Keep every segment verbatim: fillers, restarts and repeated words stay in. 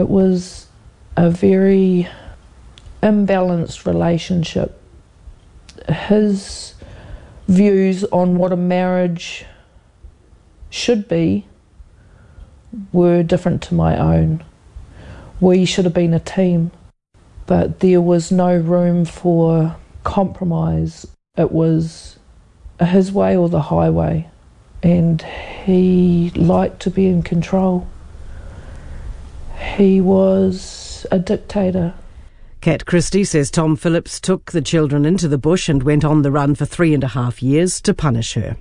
It was a very imbalanced relationship. His views on what a marriage should be were different to my own. We should have been a team, but there was no room for compromise. It was his way or the highway, and he liked to be in control. He was a dictator. Kat Christie says Tom Phillips took the children into the bush and went on the run for three and a half years to punish her.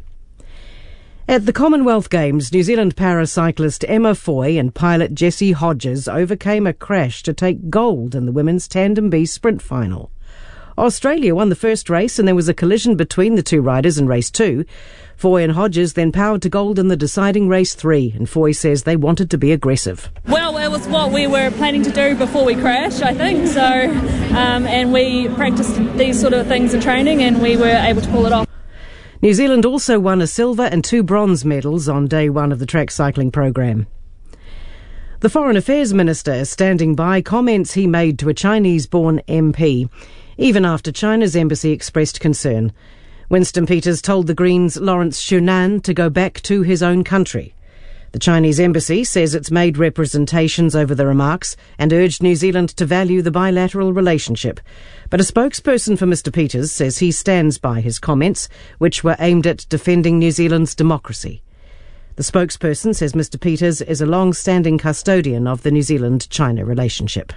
At the Commonwealth Games, New Zealand paracyclist Emma Foy and pilot Jessie Hodges overcame a crash to take gold in the women's Tandem B sprint final. Australia won the first race and there was a collision between the two riders in race two. Foy and Hodges then powered to gold in the deciding race three, and Foy says they wanted to be aggressive. Well, it was what we were planning to do before we crashed, I think, so, um, and we practiced these sort of things in training and we were able to pull it off. New Zealand also won a silver and two bronze medals on day one of the track cycling program. The Foreign Affairs Minister is standing by comments he made to a Chinese-born M P, even after China's embassy expressed concern. Winston Peters told the Greens' Lawrence Shunan to go back to his own country. The Chinese embassy says it's made representations over the remarks and urged New Zealand to value the bilateral relationship. But a spokesperson for Mister Peters says he stands by his comments, which were aimed at defending New Zealand's democracy. The spokesperson says Mister Peters is a long-standing custodian of the New Zealand-China relationship.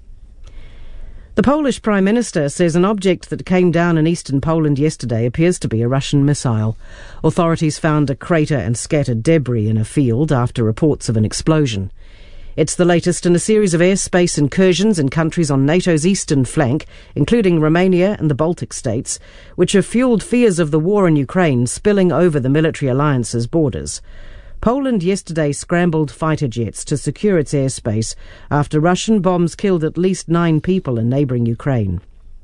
The Polish Prime Minister says an object that came down in eastern Poland yesterday appears to be a Russian missile. Authorities found a crater and scattered debris in a field after reports of an explosion. It's the latest in a series of airspace incursions in countries on NATO's eastern flank, including Romania and the Baltic states, which have fuelled fears of the war in Ukraine spilling over the military alliance's borders. Poland yesterday scrambled fighter jets to secure its airspace after Russian bombs killed at least nine people in neighbouring Ukraine.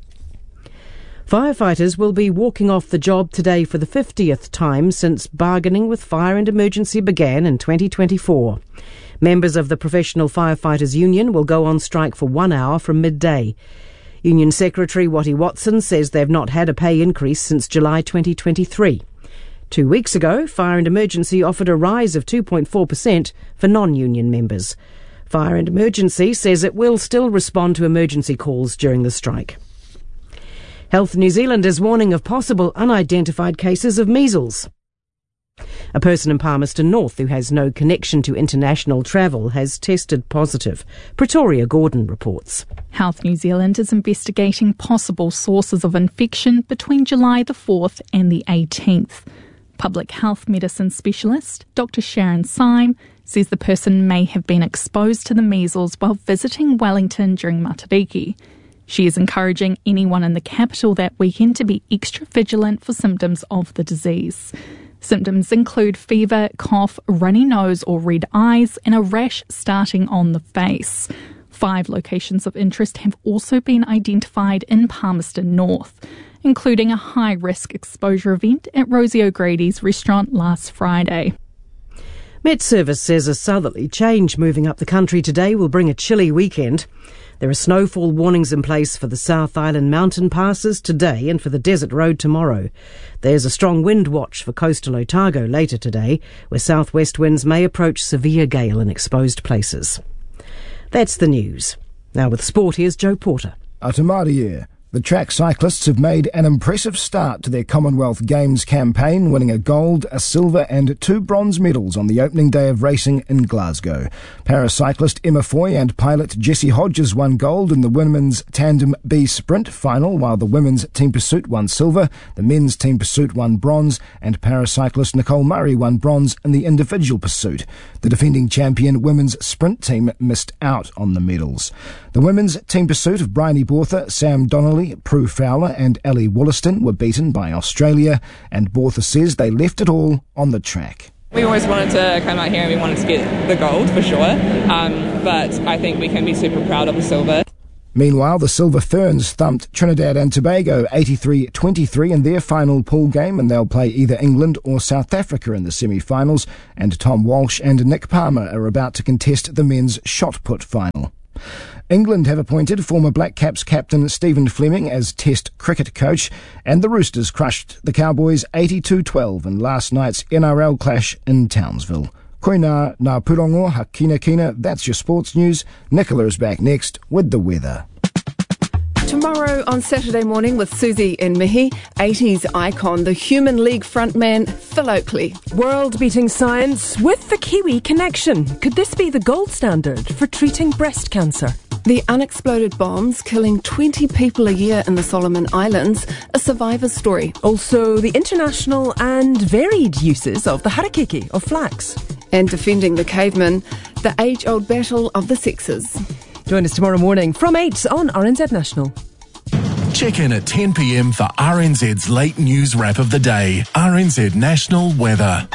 Firefighters will be walking off the job today for the fiftieth time since bargaining with Fire and Emergency began in twenty twenty-four. Members of the Professional Firefighters Union will go on strike for one hour from midday. Union Secretary Wattie Watson says they've not had a pay increase since July twenty twenty-three. Two weeks ago, Fire and Emergency offered a rise of two point four percent for non-union members. Fire and Emergency says it will still respond to emergency calls during the strike. Health New Zealand is warning of possible unidentified cases of measles. A person in Palmerston North who has no connection to international travel has tested positive. Pretoria Gordon reports. Health New Zealand is investigating possible sources of infection between July the fourth and the eighteenth. Public health medicine specialist Doctor Sharon Syme says the person may have been exposed to the measles while visiting Wellington during Matariki. She is encouraging anyone in the capital that weekend to be extra vigilant for symptoms of the disease. Symptoms include fever, cough, runny nose or red eyes, and a rash starting on the face. Five locations of interest have also been identified in Palmerston North, including a high-risk exposure event at Rosie O'Grady's restaurant last Friday. Met Service says a southerly change moving up the country today will bring a chilly weekend. There are snowfall warnings in place for the South Island mountain passes today and for the Desert Road tomorrow. There's a strong wind watch for coastal Otago later today, where southwest winds may approach severe gale in exposed places. That's the news. Now with sport, here's Joe Porter. Atamarie. The track cyclists have made an impressive start to their Commonwealth Games campaign, winning a gold, a silver and two bronze medals on the opening day of racing in Glasgow. Paracyclist Emma Foy and pilot Jessie Hodges won gold in the women's Tandem B sprint final, while the women's team pursuit won silver, the men's team pursuit won bronze, and paracyclist Nicole Murray won bronze in the individual pursuit. The defending champion women's sprint team missed out on the medals. The women's team pursuit of Bryony Bortha, Sam Donnelly, Prue Fowler and Ellie Wollaston were beaten by Australia, and Bortha says they left it all on the track. We always wanted to come out here and we wanted to get the gold for sure, um, but I think we can be super proud of the silver. Meanwhile, the Silver Ferns thumped Trinidad and Tobago eighty-three twenty-three in their final pool game, and they'll play either England or South Africa in the semi-finals, and Tom Walsh and Nick Palmer are about to contest the men's shot put final. England have appointed former Black Caps captain Stephen Fleming as Test cricket coach, and the Roosters crushed the Cowboys eighty-two twelve in last night's N R L clash in Townsville. Koina ngā purongo hakina kina, that's your sports news. Nicola is back next with the weather. Tomorrow on Saturday morning with Susie and Mihi, eighties icon, the Human League frontman Phil Oakley. World-beating science with the Kiwi connection. Could this be the gold standard for treating breast cancer? The unexploded bombs killing twenty people a year in the Solomon Islands, a survivor's story. Also, the international and varied uses of the harakeke, or flax. And defending the caveman, the age-old battle of the sexes. Join us tomorrow morning from eight on R N Z National. Check in at ten p m for R N Z's late news wrap of the day. R N Z National Weather.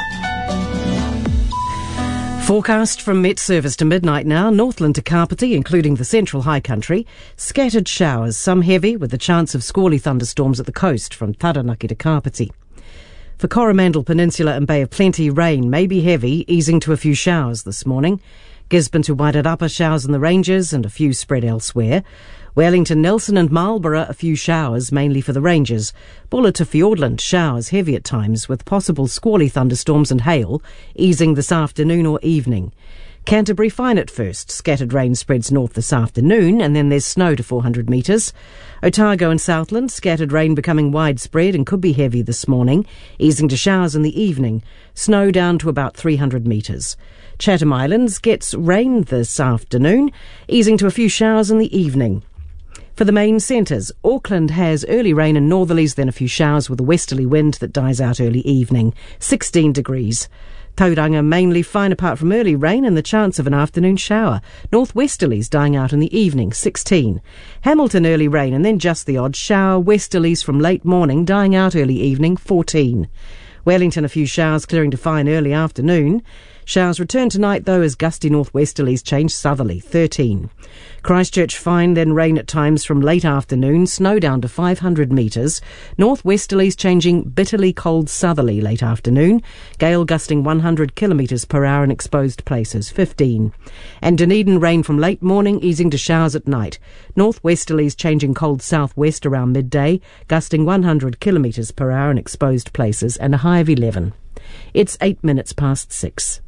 Forecast from Met Service to midnight now. Northland to Kapiti, including the central high country. Scattered showers, some heavy, with the chance of squally thunderstorms at the coast from Taranaki to Kapiti. For Coromandel Peninsula and Bay of Plenty, rain may be heavy, easing to a few showers this morning. Gisborne to Wairarapa, showers in the ranges and a few spread elsewhere. Wellington, Nelson and Marlborough, a few showers, mainly for the ranges. Buller to Fiordland, showers heavy at times with possible squally thunderstorms and hail, easing this afternoon or evening. Canterbury, fine at first. Scattered rain spreads north this afternoon, and then there's snow to four hundred metres. Otago and Southland, scattered rain becoming widespread and could be heavy this morning, easing to showers in the evening. Snow down to about three hundred metres. Chatham Islands gets rain this afternoon, easing to a few showers in the evening. For the main centres, Auckland has early rain and northerlies, then a few showers with a westerly wind that dies out early evening. sixteen degrees. Tauranga mainly fine apart from early rain and the chance of an afternoon shower. Northwesterlies dying out in the evening, sixteen. Hamilton early rain and then just the odd shower. Westerlies from late morning dying out early evening, fourteen. Wellington a few showers clearing to fine early afternoon. Showers return tonight though as gusty northwesterlies change southerly, thirteen. Christchurch fine, then rain at times from late afternoon, snow down to five hundred metres. Northwesterlies changing bitterly cold southerly late afternoon. Gale gusting one hundred kilometres per hour in exposed places, fifteen. And Dunedin rain from late morning, easing to showers at night. Northwesterlies changing cold southwest around midday, gusting one hundred kilometres per hour in exposed places, and a high of eleven. It's eight minutes past six.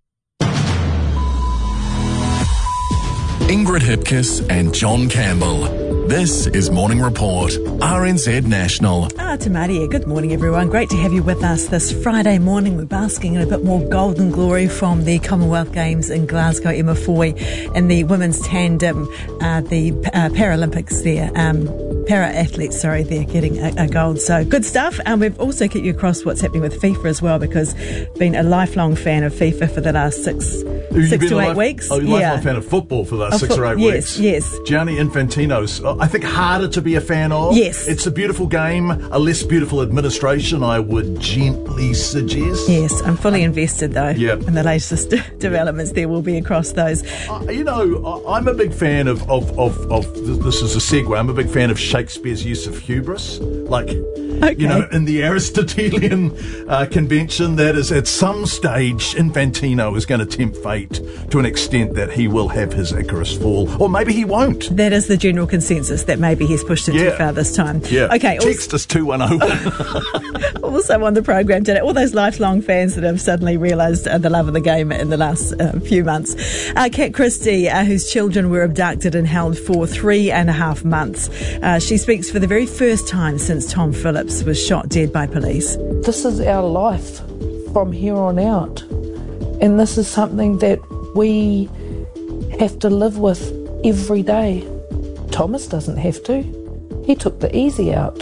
Ingrid Hipkiss and John Campbell. This is Morning Report, R N Z National. Ah, Te Maria. Good morning, everyone. Great to have you with us this Friday morning. We're basking in a bit more golden glory from the Commonwealth Games in Glasgow. Emma Foy and the women's tandem, uh, the uh, Paralympics there. Um, para-athletes, sorry, they're getting a, a gold. So good stuff. And um, we've also kept you across what's happening with FIFA as well, because been a lifelong fan of FIFA for the last six, You've six to eight life, weeks. Oh, you're yeah. a fan of football for the last of six fo- or eight yes, weeks. Yes, yes. Gianni Infantino's, I think, harder to be a fan of. Yes. It's a beautiful game, a less beautiful administration, I would gently suggest. Yes, I'm fully invested, though, yep. in the latest developments there will be across those. Uh, you know, I'm a big fan of, of, of, of, this is a segue, I'm a big fan of Shakespeare's use of hubris. Like, okay. you know, in the Aristotelian uh, convention, that is at some stage, Infantino is going to tempt fate to an extent that he will have his Icarus fall. Or maybe he won't. That is the general consensus, that maybe he's pushed it yeah. too far this time. Yeah. Okay. Text us two one oh one. Also on the program today, all those lifelong fans that have suddenly realised uh, the love of the game in the last uh, few months. Uh, Kat Christie, uh, whose children were abducted and held for three and a half months. Uh, she speaks for the very first time since Tom Phillips was shot dead by police. This is our life from here on out. And this is something that we have to live with every day. Thomas doesn't have to. He took the easy out.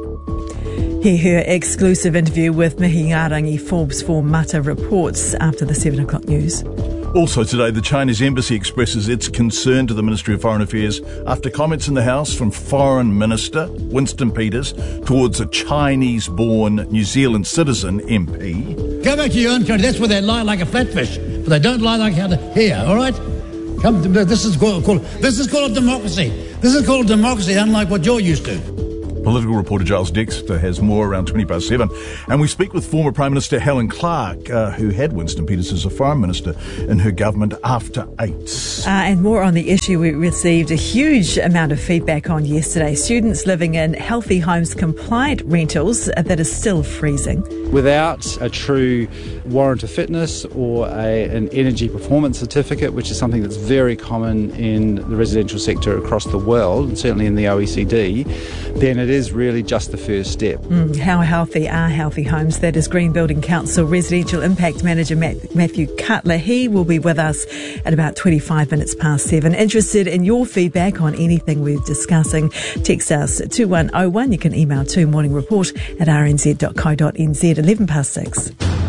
Hear her exclusive interview with Mihi Ngarangi Forbes for Mata Reports after the seven o'clock news. Also today, the Chinese embassy expresses its concern to the Ministry of Foreign Affairs after comments in the House from Foreign Minister Winston Peters towards a Chinese-born New Zealand citizen M P. Go back to your own country. That's where they lie like a flatfish, but they don't lie like out here. All right, come. To, this is called, called this is called democracy. This is called democracy, unlike what you're used to. Political reporter Giles Dexter has more around twenty past seven. And we speak with former Prime Minister Helen Clark, uh, who had Winston Peters as a Foreign Minister in her government after eight. Uh, and more on the issue we received a huge amount of feedback on yesterday. Students living in healthy homes compliant rentals that is still freezing. Without a true warrant of fitness or a, an energy performance certificate, which is something that's very common in the residential sector across the world, and certainly in the O E C D, then it is really just the first step. Mm, how healthy are healthy homes? That is Green Building Council Residential Impact Manager Matthew Cutler. He will be with us at about twenty-five minutes past seven. Interested in your feedback on anything we're discussing? Text us at two one oh one. You can email to morning report at r n z dot co dot n z. eleven past six.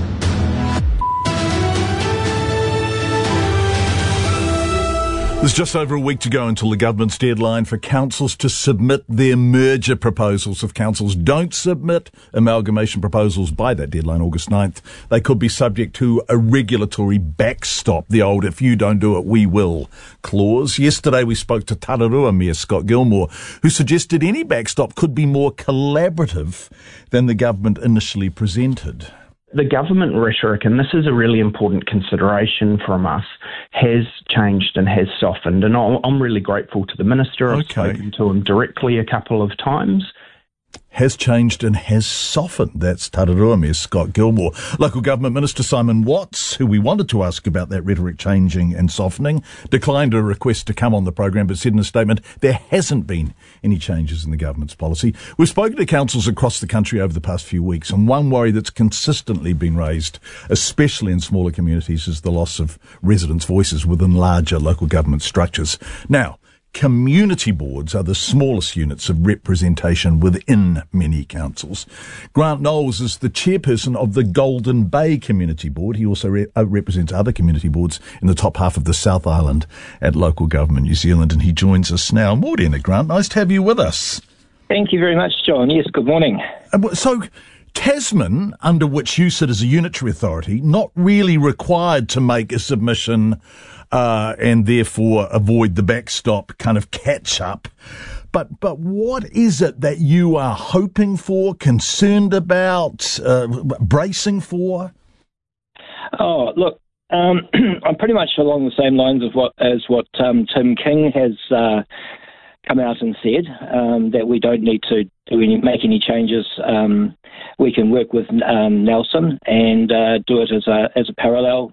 There's just over a week to go until the government's deadline for councils to submit their merger proposals. If councils don't submit amalgamation proposals by that deadline, August ninth, they could be subject to a regulatory backstop, the old "if you don't do it, we will" clause. Yesterday we spoke to Tararua Mayor Scott Gilmore, who suggested any backstop could be more collaborative than the government initially presented. The government rhetoric, and this is a really important consideration from us, has changed and has softened. And I'm really grateful to the Minister. I've Okay. spoken to him directly a couple of times. Has changed and has softened. That's Tararua Mayor Scott Gilmore. Local Government Minister Simon Watts, who we wanted to ask about that rhetoric changing and softening, declined a request to come on the program, but said in a statement there hasn't been any changes in the government's policy. We've spoken to councils across the country over the past few weeks, and one worry that's consistently been raised, especially in smaller communities, is the loss of residents' voices within larger local government structures. Now, community boards are the smallest units of representation within many councils. Grant Knowles is the chairperson of the Golden Bay Community Board. He also re- uh, represents other community boards in the top half of the South Island at Local Government New Zealand, and he joins us now. Morena, Grant, nice to have you with us. Thank you very much, John. Yes, good morning. Uh, so, Tasman, under which you sit as a unitary authority, not really required to make a submission uh, and therefore avoid the backstop kind of catch-up. But but what is it that you are hoping for, concerned about, uh, bracing for? Oh, look, um, I'm pretty much along the same lines of what as what um, Tim King has uh, come out and said, um, that we don't need to do any, make any changes. Um, we can work with um, Nelson and uh, do it as a as a parallel,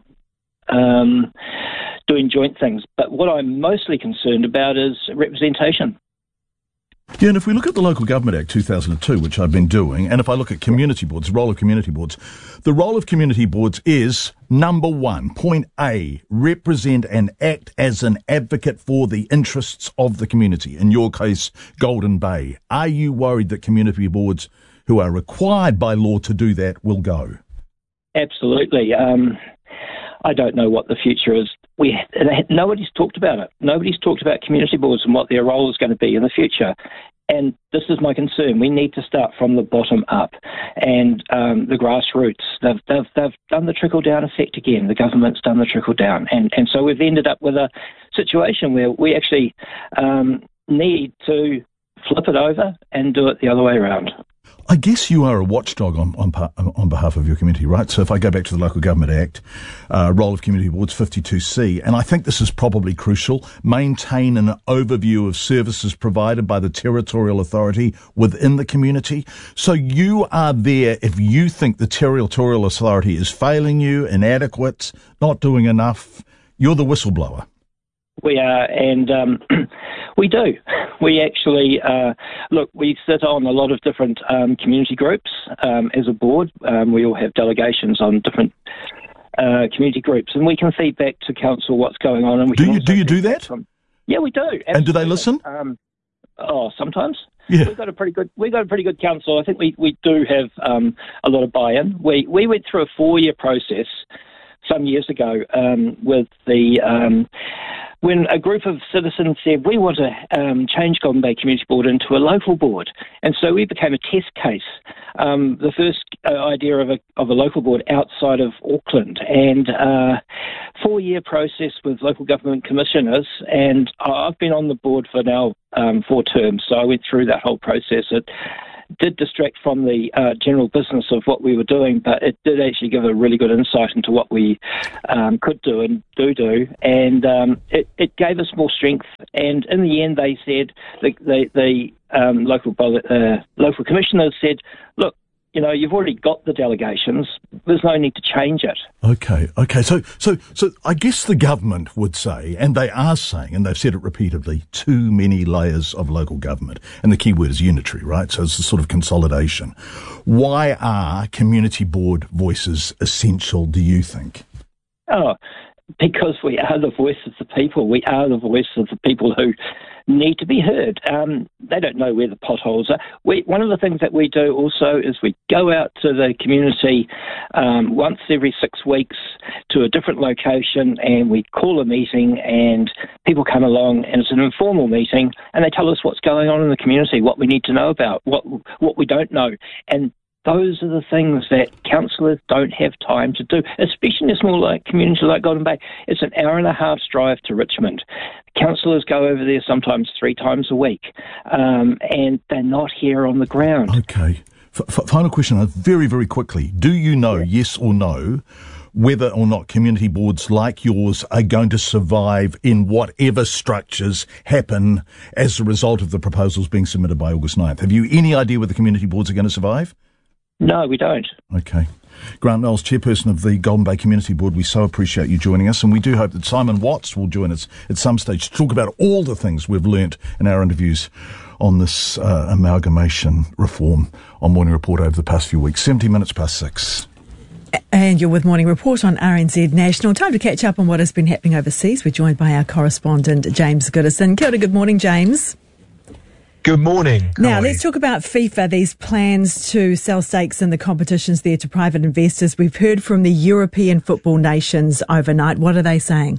um, doing joint things. But what I'm mostly concerned about is representation. Yeah, and if we look at the Local Government Act two thousand two, which I've been doing, and if I look at community boards, the role of community boards, the role of community boards is, number one, point A, represent and act as an advocate for the interests of the community, in your case, Golden Bay. Are you worried that community boards who are required by law to do that will go? Absolutely. Um, I don't know what the future is. We nobody's talked about it. Nobody's talked about community boards and what their role is going to be in the future. And this is my concern. We need to start from the bottom up and um, the grassroots. They've, they've, they've done the trickle-down effect again. The government's done the trickle-down. And, and so we've ended up with a situation where we actually um, need to flip it over and do it the other way around. I guess you are a watchdog on, on on behalf of your community, right? So if I go back to the Local Government Act, uh, role of community boards fifty-two C, and I think this is probably crucial, maintain an overview of services provided by the territorial authority within the community. So you are there if you think the territorial authority is failing you, inadequate, not doing enough. You're the whistleblower. We are, and um, we do. We actually, uh, look, we sit on a lot of different um, community groups um, as a board. Um, we all have delegations on different uh, community groups, and we can feed back to council what's going on. And we do can you do you do that? From, yeah, we do. Absolutely. And do they listen? Um, oh, sometimes. Yeah. We've got a pretty good. We've got a pretty good council. I think we, we do have um, a lot of buy-in. We we went through a four-year process some years ago um, with the um, when a group of citizens said we want to um, change Golden Bay Community Board into a local board, and so we became a test case. Um, the first uh, idea of a of a local board outside of Auckland, and uh, four year process with local government commissioners, and I've been on the board for now um, four terms, so I went through that whole process. It did distract from the uh, general business of what we were doing, but it did actually give a really good insight into what we um, could do and do do, and um, it, it gave us more strength. And in the end, they said the the, the um, local uh, local commissioners said, "Look, you know, you've already got the delegations. There's no need to change it." Okay, okay. So, so, so I guess the government would say, and they are saying, and they've said it repeatedly, too many layers of local government. And the key word is unitary, right? So it's a sort of consolidation. Why are community board voices essential, do you think? Oh, because we are the voice of the people. We are the voice of the people who need to be heard. Um, they don't know where the potholes are. We, one of the things that we do also is we go out to the community um, once every six weeks to a different location, and we call a meeting, and people come along, and it's an informal meeting, and they tell us what's going on in the community, what we need to know about, what what we don't know. And those are the things that councillors don't have time to do, especially in a small like, community like Golden Bay. It's an hour and a half's drive to Richmond. Councillors go over there sometimes three times a week, um, and they're not here on the ground. Okay. F- f- final question, uh, very, very quickly. Do you know, yeah. yes or no, whether or not community boards like yours are going to survive in whatever structures happen as a result of the proposals being submitted by August ninth? Have you any idea whether community boards are going to survive? No, we don't. Okay. Grant Knowles, Chairperson of the Golden Bay Community Board, we so appreciate you joining us, and we do hope that Simon Watts will join us at some stage to talk about all the things we've learnt in our interviews on this uh, amalgamation reform on Morning Report over the past few weeks. seventy minutes past six. And you're with Morning Report on R N Z National. Time to catch up on what has been happening overseas. We're joined by our correspondent, James Goodison. Kia ora, good morning, James. Good morning. Now, let's talk about FIFA, these plans to sell stakes in the competitions there to private investors. We've heard from the European football nations overnight. What are they saying?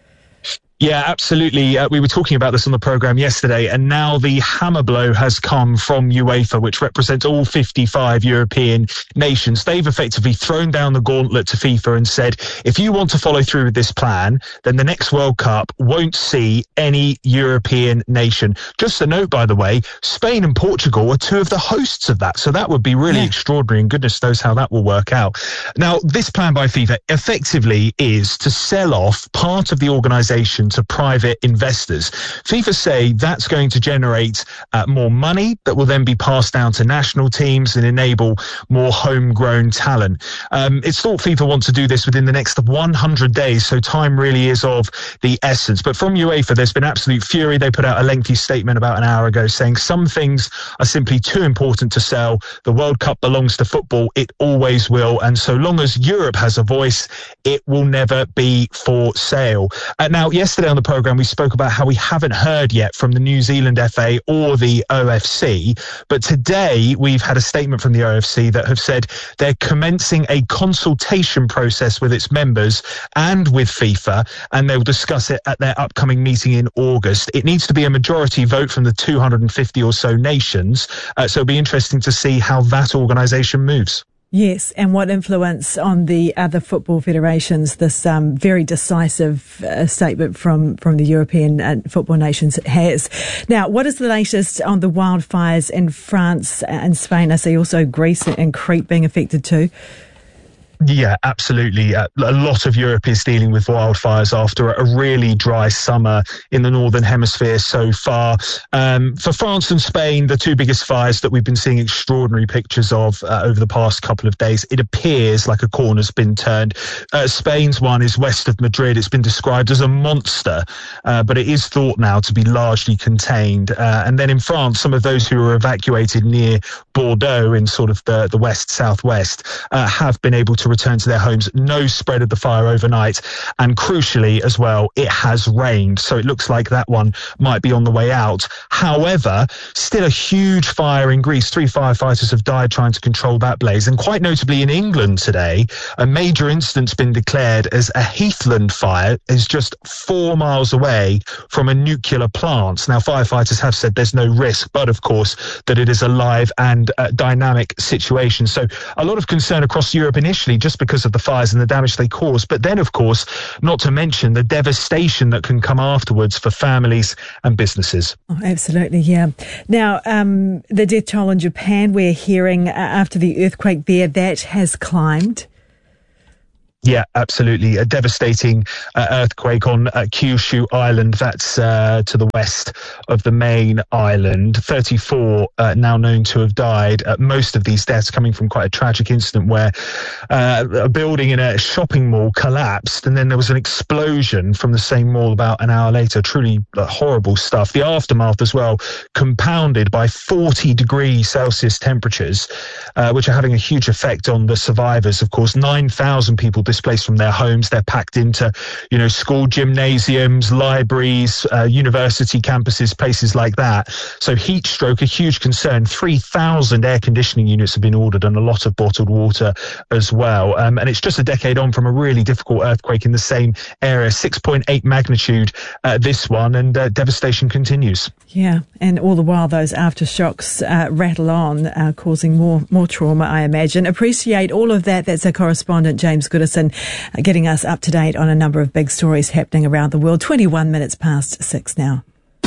Yeah, absolutely. Uh, we were talking about this on the programme yesterday, and now the hammer blow has come from UEFA, which represents all fifty-five European nations. They've effectively thrown down the gauntlet to FIFA and said, if you want to follow through with this plan, then the next World Cup won't see any European nation. Just a note, by the way, Spain and Portugal are two of the hosts of that, so that would be really yeah. extraordinary, and goodness knows how that will work out. Now, this plan by FIFA effectively is to sell off part of the organisation to private investors. FIFA say that's going to generate uh, more money that will then be passed down to national teams and enable more homegrown talent. Um, it's thought FIFA want to do this within the next one hundred days, so time really is of the essence. But from UEFA, there's been absolute fury. They put out a lengthy statement about an hour ago saying some things are simply too important to sell. The World Cup belongs to football. It always will. And so long as Europe has a voice, it will never be for sale. Uh, now, yesterday on the programme, we spoke about how we haven't heard yet from the New Zealand F A or the O F C. But today, we've had a statement from the O F C that have said they're commencing a consultation process with its members and with FIFA, and they'll discuss it at their upcoming meeting in August. It needs to be a majority vote from the two hundred fifty or so nations. Uh, so it'll be interesting to see how that organisation moves. Yes, and what influence on the other football federations this um, very decisive uh, statement from, from the European uh, football nations has. Now, what is the latest on the wildfires in France and Spain? I see also Greece and Crete being affected too. Yeah, absolutely. Uh, a lot of Europe is dealing with wildfires after a really dry summer in the Northern Hemisphere so far. Um, for France and Spain, the two biggest fires that we've been seeing extraordinary pictures of uh, over the past couple of days, it appears like a corner's been turned. Uh, Spain's one is west of Madrid. It's been described as a monster, uh, but it is thought now to be largely contained. Uh, and then in France, some of those who were evacuated near Bordeaux in sort of the, the west-southwest uh, have been able to return to their homes. No spread of the fire overnight. And crucially as well, it has rained. So it looks like that one might be on the way out. However, still a huge fire in Greece. Three firefighters have died trying to control that blaze. And quite notably in England today, a major incident's been declared as a Heathland fire is just four miles away from a nuclear plant. Now, firefighters have said there's no risk, but of course that it is a live and uh, dynamic situation. So a lot of concern across Europe initially just because of the fires and the damage they cause. But then, of course, not to mention the devastation that can come afterwards for families and businesses. Oh, absolutely, yeah. Now, um, the death toll in Japan, we're hearing uh, after the earthquake there, that has climbed. Yeah, absolutely. A devastating uh, earthquake on uh, Kyushu Island. That's uh, to the west of the main island. thirty-four uh, now known to have died. Uh, most of these deaths coming from quite a tragic incident where uh, a building in a shopping mall collapsed and then there was an explosion from the same mall about an hour later. Truly uh, horrible stuff. The aftermath as well, compounded by forty degrees Celsius temperatures, uh, which are having a huge effect on the survivors. Of course, nine thousand people displaced from their homes. They're packed into, you know, school gymnasiums, libraries, uh, university campuses, places like that. So heat stroke, a huge concern. three thousand air conditioning units have been ordered and a lot of bottled water as well. Um, and it's just a decade on from a really difficult earthquake in the same area. six point eight magnitude, uh, this one, and uh, devastation continues. Yeah, and all the while those aftershocks uh, rattle on, uh, causing more more trauma, I imagine. Appreciate all of that. That's our correspondent, James Goodison, uh, getting us up to date on a number of big stories happening around the world. twenty-one minutes past six now.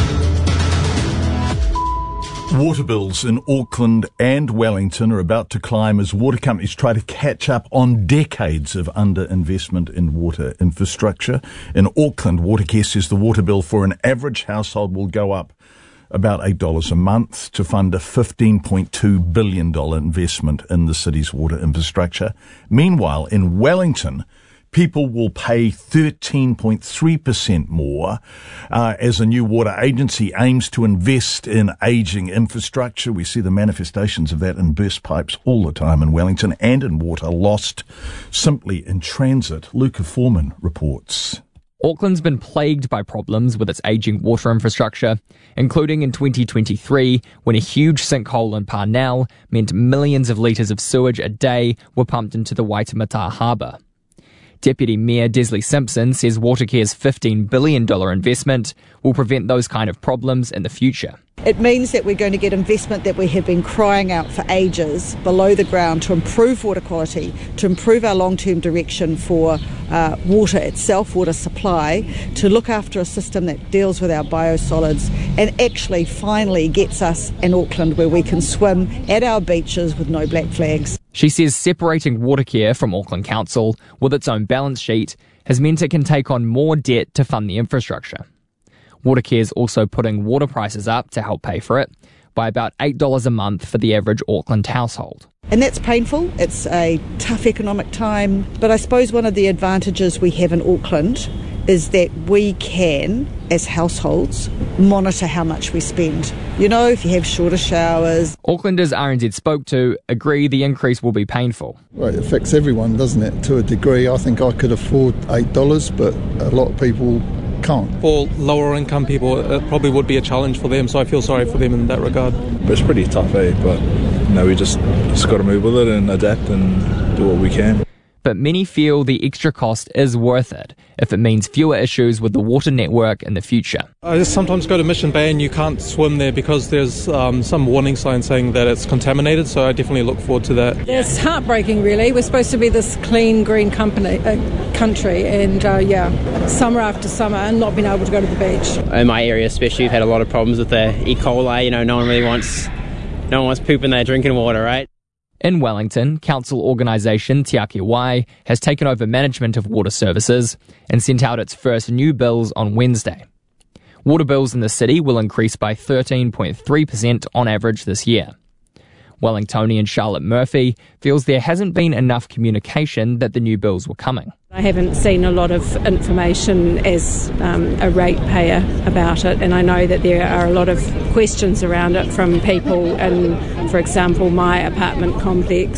Water bills in Auckland and Wellington are about to climb as water companies try to catch up on decades of underinvestment in water infrastructure. In Auckland, Watercare says the water bill for an average household will go up about eight dollars a month to fund a fifteen point two billion dollars investment in the city's water infrastructure. Meanwhile, in Wellington, people will pay thirteen point three percent more uh, as a new water agency aims to invest in ageing infrastructure. We see the manifestations of that in burst pipes all the time in Wellington and in water lost simply in transit. Luca Foreman reports. Auckland's been plagued by problems with its ageing water infrastructure, including in twenty twenty-three when a huge sinkhole in Parnell meant millions of litres of sewage a day were pumped into the Waitemata Harbour. Deputy Mayor Desley Simpson says Watercare's fifteen billion dollars investment will prevent those kind of problems in the future. It means that we're going to get investment that we have been crying out for ages below the ground to improve water quality, to improve our long-term direction for uh, water itself, water supply, to look after a system that deals with our biosolids and actually finally gets us in Auckland where we can swim at our beaches with no black flags. She says separating Watercare from Auckland Council with its own balance sheet has meant it can take on more debt to fund the infrastructure. Watercare's also putting water prices up to help pay for it by about eight dollars a month for the average Auckland household. And that's painful. It's a tough economic time. But I suppose one of the advantages we have in Auckland is that we can, as households, monitor how much we spend. You know, if you have shorter showers. Aucklanders R N Z spoke to agree the increase will be painful. Well, it affects everyone, doesn't it, to a degree. I think I could afford eight dollars, but a lot of people can't. For lower income people, it probably would be a challenge for them, so I feel sorry for them in that regard. But it's pretty tough, eh? But you know, we just, just got to move with it and adapt and do what we can. But many feel the extra cost is worth it if it means fewer issues with the water network in the future. I just sometimes go to Mission Bay and you can't swim there because there's um, some warning sign saying that it's contaminated, so I definitely look forward to that. It's heartbreaking, really. We're supposed to be this clean, green company, uh, country, and uh, yeah, summer after summer and not being able to go to the beach. In my area especially, we've had a lot of problems with the E. coli. You know, no one really wants, no one wants poop in their drinking water, right? In Wellington, council organisation Te Ake Wai has taken over management of water services and sent out its first new bills on Wednesday. Water bills in the city will increase by thirteen point three percent on average this year. Wellingtonian Charlotte Murphy feels there hasn't been enough communication that the new bills were coming. I haven't seen a lot of information as um, a ratepayer about it, and I know that there are a lot of questions around it from people in, for example, my apartment complex.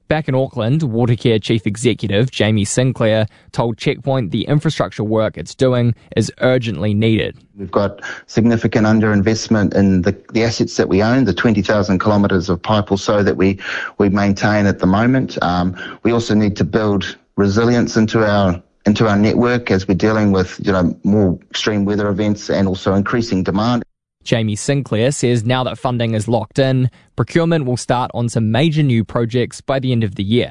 Back in Auckland, Watercare Chief Executive Jamie Sinclair told Checkpoint the infrastructure work it's doing is urgently needed. We've got significant underinvestment in the, the assets that we own, the twenty thousand kilometres of pipe or so that we, we maintain at the moment. Um, we also need to build resilience into our into our network as we're dealing with, you know, more extreme weather events and also increasing demand. Jamie Sinclair says now that funding is locked in, procurement will start on some major new projects by the end of the year.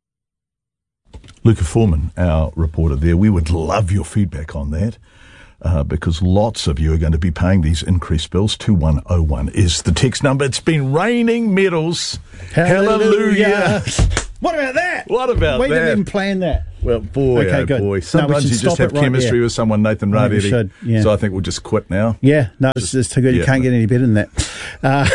Luca Foreman, our reporter there, we would love your feedback on that uh, because lots of you are going to be paying these increased bills. two one oh one is the text number. It's been raining medals. Hallelujah. Hallelujah. What about that? What about we that? We didn't even plan that. Well, boy, okay, oh good. boy. No, Sometimes you just have right chemistry there. with someone, Nathan Radedi. Yeah. So I think we'll just quit now. Yeah, no, it's, it's too good. You yeah. can't get any better than that. Uh,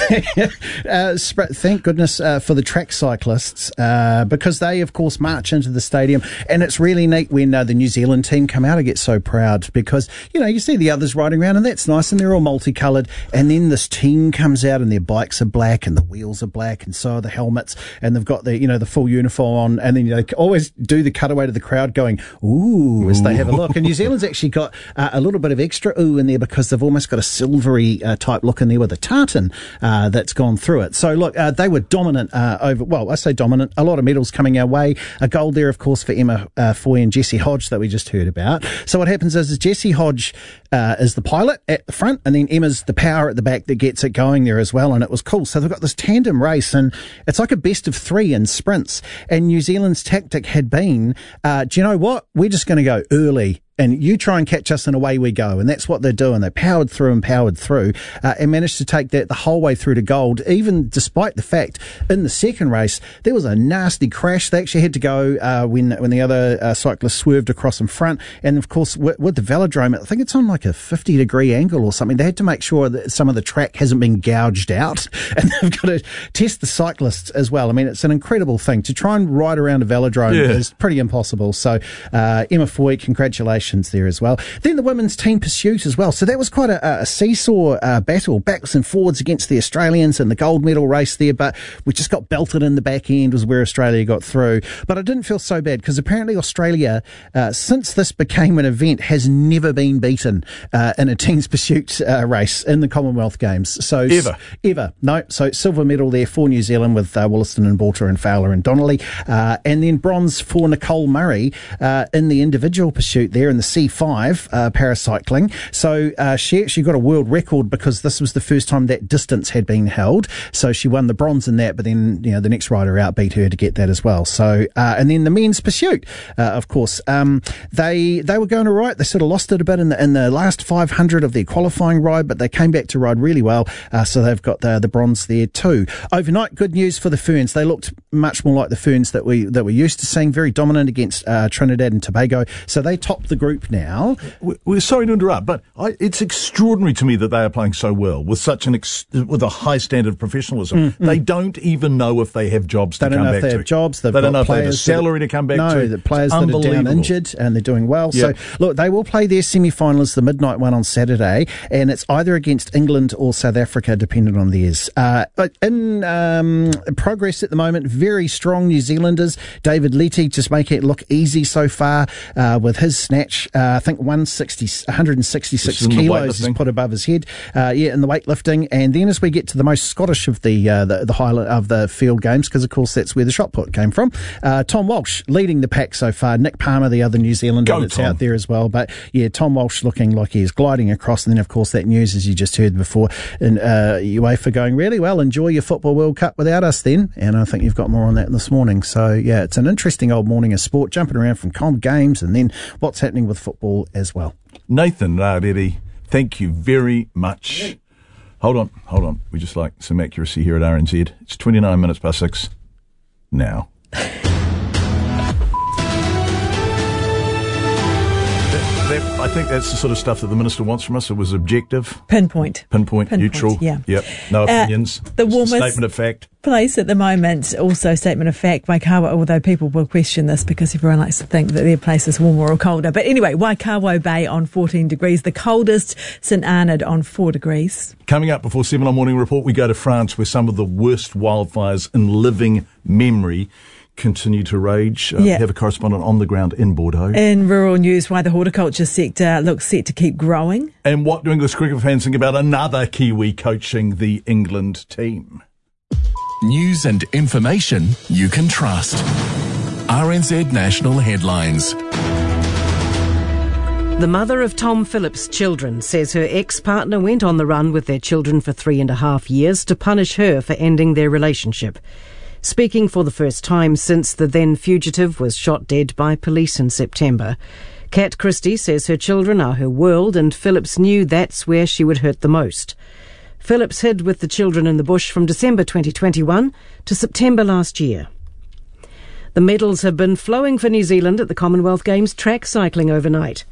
uh, thank goodness uh, for the track cyclists uh, because they, of course, march into the stadium. And it's really neat when uh, the New Zealand team come out. I get so proud because, you know, you see the others riding around and that's nice and they're all multicoloured. And then this team comes out and their bikes are black and the wheels are black and so are the helmets. And they've got the, you know, the full uniform on. And then they always do the cutaway to the crowd going, ooh, as they have a look. And New Zealand's actually got uh, a little bit of extra ooh in there because they've almost got a silvery uh, type look in there with a tartan uh, that's gone through it. So look, uh, they were dominant uh, over, well, I say dominant, a lot of medals coming our way. A gold there, of course, for Emma uh, Foy and Jessie Hodge that we just heard about. So what happens is, is Jessie Hodge uh, is the pilot at the front and then Emma's the power at the back that gets it going there as well. And it was cool. So they've got this tandem race and it's like a best of three in sprints. And New Zealand's tactic had been, uh, do you know what? We're just going to go early and you try and catch us and away we go. And that's what they're doing. They powered through and powered through uh, and managed to take that the whole way through to gold, even despite the fact in the second race, there was a nasty crash. They actually had to go uh, when when the other uh, cyclist swerved across in front. And of course, with, with the velodrome, I think it's on like a fifty degree angle or something. They had to make sure that some of the track hasn't been gouged out. And they've got to test the cyclists as well. I mean, it's an incredible thing. To try and ride around a velodrome yeah. is pretty impossible. So uh, Emma Foy, congratulations there as well. Then the women's team pursuit as well. So that was quite a, a seesaw uh, battle, backs and forwards against the Australians in the gold medal race there, but we just got belted in the back end was where Australia got through. But I didn't feel so bad because apparently Australia, uh, since this became an event, has never been beaten uh, in a team's pursuit uh, race in the Commonwealth Games. So Ever? Ever. No. So silver medal there for New Zealand with uh, Wollaston and Balter and Fowler and Donnelly. Uh, and then bronze for Nicole Murray uh, in the individual pursuit there in the C five uh, paracycling. So uh, she actually got a world record because this was the first time that distance had been held. So she won the bronze in that, but then you know the next rider out beat her to get that as well. So uh, and then the men's pursuit, uh, of course, um, they they were going all right. They sort of lost it a bit in the in the last five hundred of their qualifying ride, but they came back to ride really well. Uh, so they've got the the bronze there too. Overnight, good news for the Ferns. They looked much more like the Ferns that we that we're used to seeing. Very dominant against uh, Trinidad and Tobago. So they topped the group now. We're sorry to interrupt, but I, it's extraordinary to me that they are playing so well with such an ex, with a high standard of professionalism. Mm, they mm. don't even know if they have jobs they to come back to. They don't know if they have jobs. They've they got don't know if they have a players salary that, to come back no, to. No, the players that are down injured and they're doing well. Yep. So look, they will play their semi-finals, the midnight one on Saturday, and it's either against England or South Africa, depending on theirs. Uh, but in um, progress at the moment, very strong New Zealanders. David Letty just making it look easy so far uh, with his snatch. Uh, I think one sixty, one sixty-six kilos is put above his head. Uh, yeah, in the weightlifting. And then as we get to the most Scottish of the uh, the, the highlight of the field games, because of course that's where the shot put came from. Uh, Tom Walsh leading the pack so far. Nick Palmer, the other New Zealander Go, that's Tom. out there as well. But yeah, Tom Walsh looking like he's gliding across. And then of course that news, as you just heard before, in uh, UEFA going really well. Enjoy your Football World Cup without us then. And I think you've got more on that this morning. So yeah, it's an interesting old morning of sport, jumping around from comp games and then what's happening with football as well. Nathan Radedi, thank you very much. Hold on, hold on. We just like some accuracy here at R N Z. It's twenty-nine minutes past six now. that, I think that's the sort of stuff that the Minister wants from us. It was objective. Pinpoint. Pinpoint, Pinpoint, neutral. yeah. Yep, no opinions. Uh, the warmest statement of fact. Place at the moment, also statement of fact, Waikawa, although people will question this because everyone likes to think that their place is warmer or colder. But anyway, Waikawa Bay on fourteen degrees, the coldest, St Arnaud on four degrees. Coming up before seven on Morning Report, we go to France, where some of the worst wildfires in living memory continue to rage. Uh, Yeah. We have a correspondent on the ground in Bordeaux. In rural news, why the horticulture sector looks set to keep growing. And what do English cricket fans think about another Kiwi coaching the England team? News and information you can trust. R N Z National Headlines. The mother of Tom Phillips' children says her ex-partner went on the run with their children for three and a half years to punish her for ending their relationship. Speaking for the first time since the then fugitive was shot dead by police in September, Kat Christie says her children are her world and Phillips knew that's where she would hurt the most. Phillips hid with the children in the bush from December twenty twenty-one to September last year. The medals have been flowing for New Zealand at the Commonwealth Games track cycling overnight.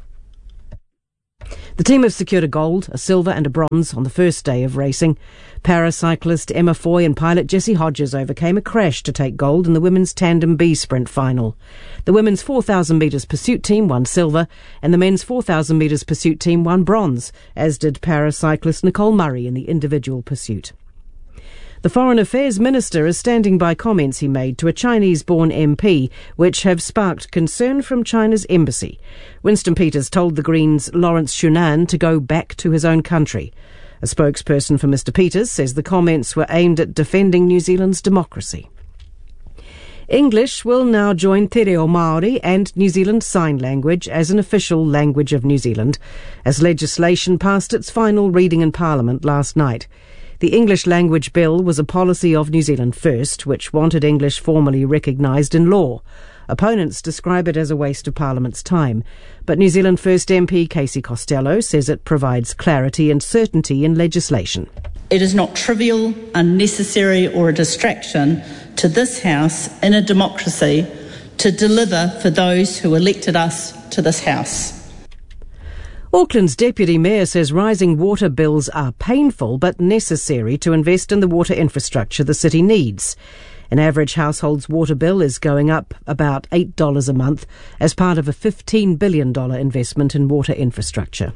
The team have secured a gold, a silver and a bronze on the first day of racing. Paracyclist Emma Foy and pilot Jessie Hodges overcame a crash to take gold in the women's tandem B sprint final. The women's four thousand metres pursuit team won silver and the men's four thousand metres pursuit team won bronze, as did paracyclist Nicole Murray in the individual pursuit. The Foreign Affairs Minister is standing by comments he made to a Chinese-born M P, which have sparked concern from China's embassy. Winston Peters told the Greens' Lawrence Shunan to go back to his own country. A spokesperson for Mister Peters says the comments were aimed at defending New Zealand's democracy. English will now join Te Reo Māori and New Zealand Sign Language as an official language of New Zealand, as legislation passed its final reading in Parliament last night. The English Language Bill was a policy of New Zealand First, which wanted English formally recognised in law. Opponents describe it as a waste of Parliament's time, but New Zealand First M P Casey Costello says it provides clarity and certainty in legislation. It is not trivial, unnecessary or a distraction to this House in a democracy to deliver for those who elected us to this House. Auckland's Deputy Mayor says rising water bills are painful but necessary to invest in the water infrastructure the city needs. An average household's water bill is going up about eight dollars a month as part of a fifteen billion dollars investment in water infrastructure.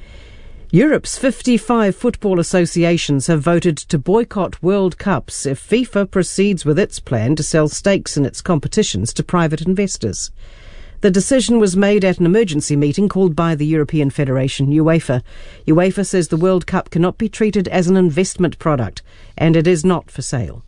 Europe's fifty-five football associations have voted to boycott World Cups if FIFA proceeds with its plan to sell stakes in its competitions to private investors. The decision was made at an emergency meeting called by the European Federation, UEFA. UEFA says the World Cup cannot be treated as an investment product, and it is not for sale.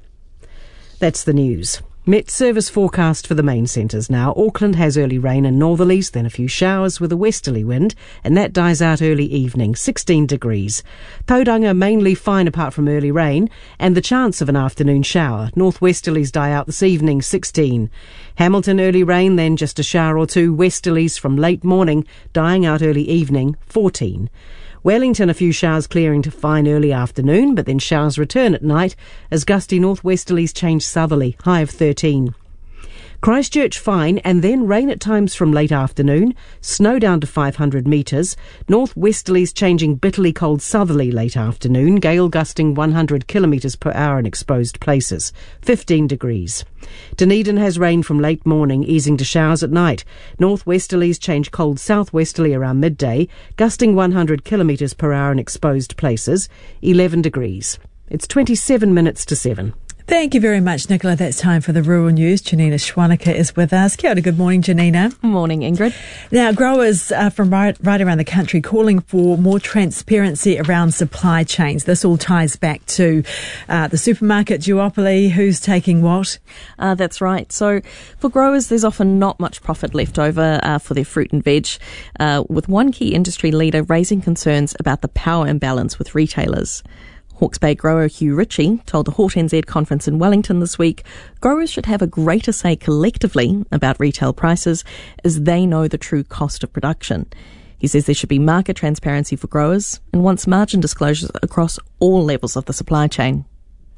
That's the news. Met Service forecast for the main centres now. Auckland has early rain and northerlies, then a few showers with a westerly wind, and that dies out early evening, sixteen degrees. Tauranga mainly fine apart from early rain, and the chance of an afternoon shower. Northwesterlies die out this evening, sixteen. Hamilton early rain, then just a shower or two. Westerlies from late morning, dying out early evening, fourteen. Wellington, a few showers clearing to fine early afternoon, but then showers return at night as gusty northwesterlies change southerly, high of thirteen. Christchurch fine and then rain at times from late afternoon, snow down to five hundred metres, northwesterlies changing bitterly cold southerly late afternoon, gale gusting one hundred kilometres per hour in exposed places, fifteen degrees. Dunedin has rain from late morning, easing to showers at night. Northwesterlies change cold southwesterly around midday, gusting one hundred kilometres per hour in exposed places, eleven degrees. It's twenty-seven minutes to seven. Thank you very much, Nicola. That's time for the rural news. Janina Schwanica is with us. Kia ora, good morning, Janina. Morning, Ingrid. Now, growers uh, from right, right around the country calling for more transparency around supply chains. This all ties back to uh, the supermarket duopoly, who's taking what? Uh, that's right. So for growers, there's often not much profit left over uh, for their fruit and veg, uh, with one key industry leader raising concerns about the power imbalance with retailers. Hawke's Bay grower Hugh Ritchie told the Hort N Z conference in Wellington this week growers should have a greater say collectively about retail prices as they know the true cost of production. He says there should be market transparency for growers and wants margin disclosures across all levels of the supply chain.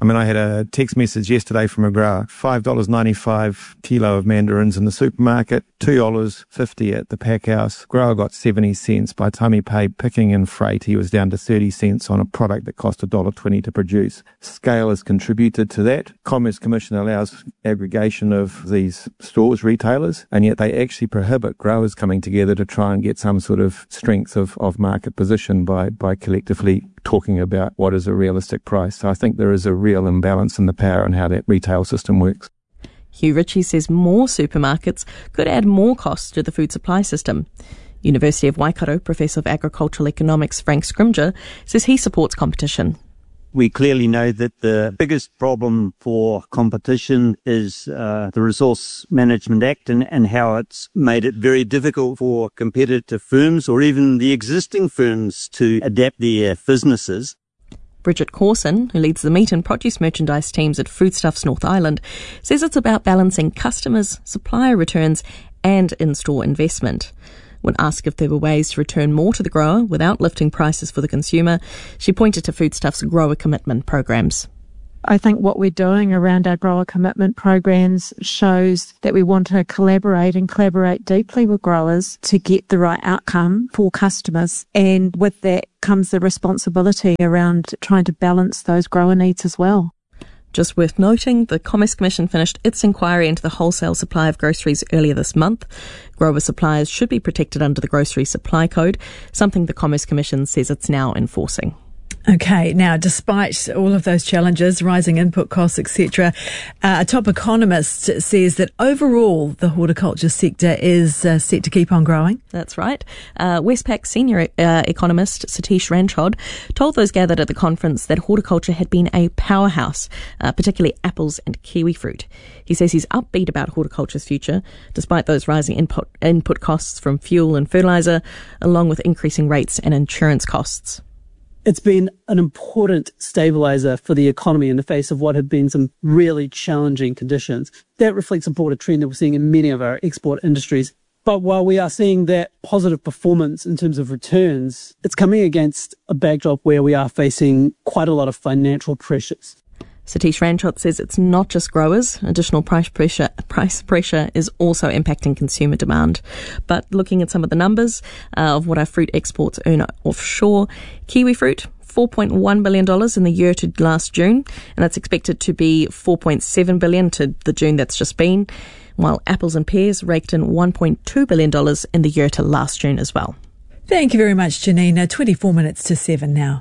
I mean, I had a text message yesterday from a grower, five dollars ninety-five kilo of mandarins in the supermarket, two dollars fifty at the pack house. Grower got seventy cents. By the time he paid picking and freight, he was down to thirty cents on a product that cost one dollar twenty to produce. Scale has contributed to that. Commerce Commission allows aggregation of these stores, retailers, and yet they actually prohibit growers coming together to try and get some sort of strength of, of market position by, by collectively talking about what is a realistic price. So I think there is a real imbalance in the power and how that retail system works. Hugh Ritchie says more supermarkets could add more costs to the food supply system. University of Waikato Professor of Agricultural Economics Frank Scrimger says he supports competition. We clearly know that the biggest problem for competition is uh, the Resource Management Act and, and how it's made it very difficult for competitive firms or even the existing firms to adapt their businesses. Bridget Corson, who leads the meat and produce merchandise teams at Foodstuffs North Island, says it's about balancing customers, supplier returns and in-store investment. When asked if there were ways to return more to the grower without lifting prices for the consumer, she pointed to Foodstuff's grower commitment programs. I think what we're doing around our grower commitment programs shows that we want to collaborate and collaborate deeply with growers to get the right outcome for customers. And with that comes the responsibility around trying to balance those grower needs as well. Just worth noting, the Commerce Commission finished its inquiry into the wholesale supply of groceries earlier this month. Grower suppliers should be protected under the Grocery Supply Code, something the Commerce Commission says it's now enforcing. Okay, now, despite all of those challenges, rising input costs, et cetera, uh, a top economist says that overall the horticulture sector is uh, set to keep on growing. That's right. Uh, Westpac senior uh, economist Satish Ranchod told those gathered at the conference that horticulture had been a powerhouse, uh, particularly apples and kiwi fruit. He says he's upbeat about horticulture's future, despite those rising input, input costs from fuel and fertiliser, along with increasing rates and insurance costs. It's been an important stabiliser for the economy in the face of what have been some really challenging conditions. That reflects a broader trend that we're seeing in many of our export industries. But while we are seeing that positive performance in terms of returns, it's coming against a backdrop where we are facing quite a lot of financial pressures. Satish Ranchod says it's not just growers. Additional price pressure price pressure is also impacting consumer demand. But looking at some of the numbers uh, of what our fruit exports earn offshore, kiwi fruit, four point one billion dollars in the year to last June, and that's expected to be four point seven billion dollars to the June that's just been, while apples and pears raked in one point two billion dollars in the year to last June as well. Thank you very much, Janina. twenty-four minutes to seven now.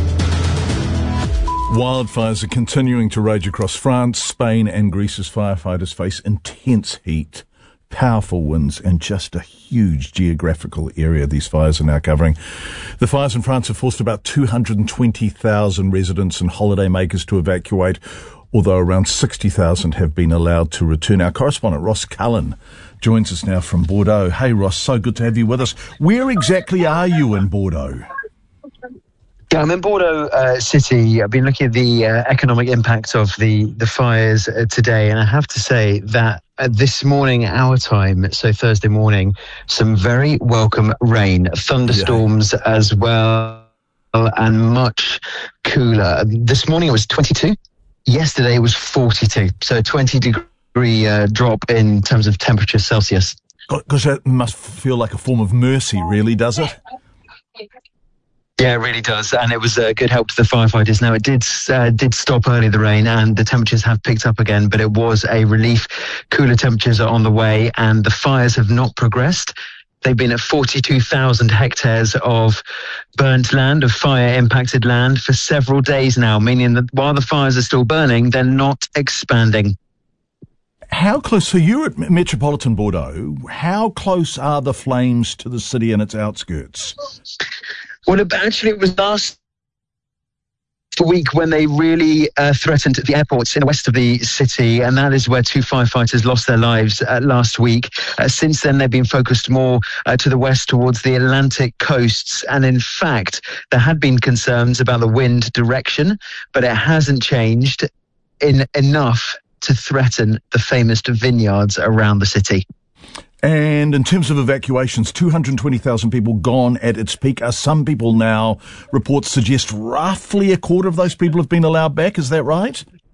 Wildfires are continuing to rage across France, Spain and Greece as firefighters face intense heat, powerful winds and just a huge geographical area these fires are now covering. The fires in France have forced about two hundred twenty thousand residents and holidaymakers to evacuate, although around sixty thousand have been allowed to return. Our correspondent Ross Cullen joins us now from Bordeaux. Hey Ross, so good to have you with us. Where exactly are you in Bordeaux? Yeah, I'm in Bordeaux uh, City. I've been looking at the uh, economic impact of the, the fires uh, today, and I have to say that uh, this morning, our time, so Thursday morning, some very welcome rain, thunderstorms yeah. as well, and much cooler. This morning it was twenty-two. Yesterday it was forty-two, so a twenty degree uh, drop in terms of temperature Celsius. Because that must feel like a form of mercy, really, does it? Yeah, it really does, and it was a good help to the firefighters. Now, it did uh, did stop early, the rain, and the temperatures have picked up again, but it was a relief. Cooler temperatures are on the way, and the fires have not progressed. They've been at forty-two thousand hectares of burnt land, of fire-impacted land, for several days now, meaning that while the fires are still burning, they're not expanding. How close, so you're at Metropolitan Bordeaux, how close are the flames to the city and its outskirts? Well, it, actually, it was last week when they really uh, threatened the airports in the west of the city, and that is where two firefighters lost their lives uh, last week. Uh, since then, they've been focused more uh, to the west towards the Atlantic coasts, and in fact, there had been concerns about the wind direction, but it hasn't changed in enough to threaten the famous vineyards around the city. And in terms of evacuations, two hundred twenty thousand people gone at its peak. Are some people now, reports suggest roughly a quarter of those people have been allowed back, is that right?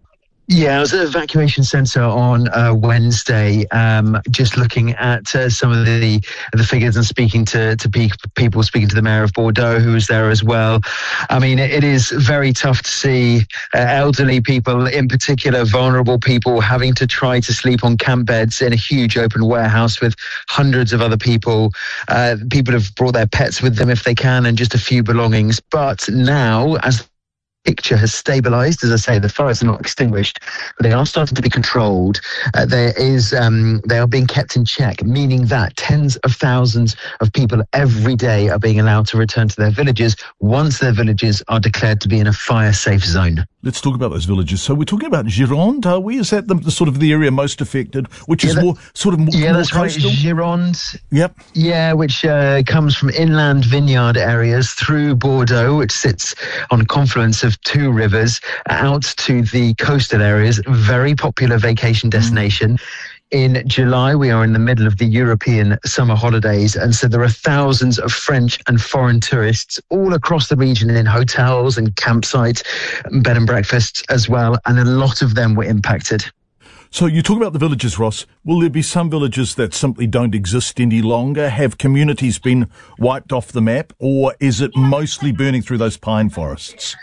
Yeah, I was at the evacuation centre on uh, Wednesday, um, just looking at uh, some of the the figures and speaking to, to pe- people, speaking to the mayor of Bordeaux, who was there as well. I mean, it, it is very tough to see uh, elderly people, in particular vulnerable people, having to try to sleep on camp beds in a huge open warehouse with hundreds of other people. Uh, people have brought their pets with them if they can, and just a few belongings. But now, as picture has stabilised, as I say, the fires are not extinguished, but they are starting to be controlled. Uh, there is, um, they are being kept in check, meaning that tens of thousands of people every day are being allowed to return to their villages once their villages are declared to be in a fire-safe zone. Let's talk about those villages. So we're talking about Gironde, are we? Is that the, the sort of the area most affected, which yeah, is that, more sort of more, yeah, more that's coastal? Right. Gironde. Yep. Yeah, which uh, comes from inland vineyard areas through Bordeaux, which sits on a confluence of two rivers, out to the coastal areas. Very popular vacation destination. Mm. In July, we are in the middle of the European summer holidays, and so there are thousands of French and foreign tourists all across the region in hotels and campsites, bed and breakfasts as well, and a lot of them were impacted. So you talk about the villages, Ross. Will there be some villages that simply don't exist any longer? Have communities been wiped off the map, or is it mostly burning through those pine forests?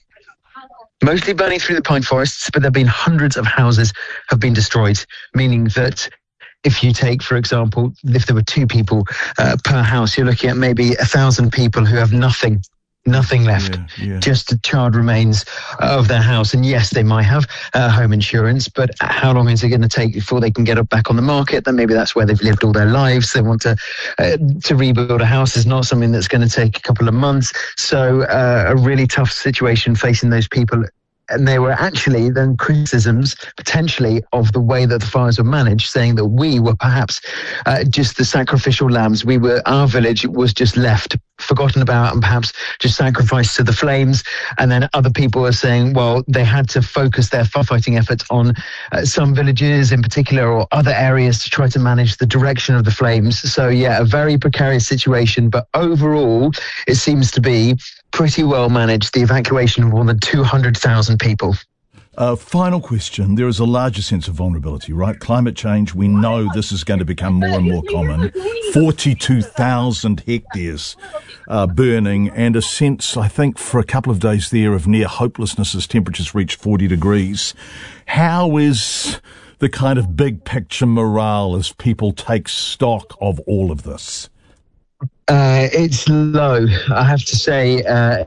Mostly burning through the pine forests, but there have been hundreds of houses have been destroyed, meaning that if you take, for example, if there were two people uh, per house, you're looking at maybe a thousand people who have nothing, nothing left, yeah, yeah. just the charred remains of their house. And yes, they might have uh, home insurance, but how long is it going to take before they can get it back on the market? Then maybe that's where they've lived all their lives. They want to uh, to rebuild a house is not something that's going to take a couple of months. So uh, a really tough situation facing those people. And there were actually then criticisms, potentially, of the way that the fires were managed, saying that we were perhaps uh, just the sacrificial lambs. We were, our village was just left, forgotten about, and perhaps just sacrificed to the flames. And then other people were saying, well, they had to focus their firefighting efforts on uh, some villages in particular or other areas to try to manage the direction of the flames. So, yeah, a very precarious situation. But overall, it seems to be pretty well managed, the evacuation of more than two hundred thousand people. Uh, final question. There is a larger sense of vulnerability, right? Climate change, we know this is going to become more and more common. forty-two thousand hectares uh, burning, and a sense, I think, for a couple of days there of near hopelessness as temperatures reach forty degrees. How is the kind of big picture morale as people take stock of all of this? Uh, it's low, I have to say. Uh,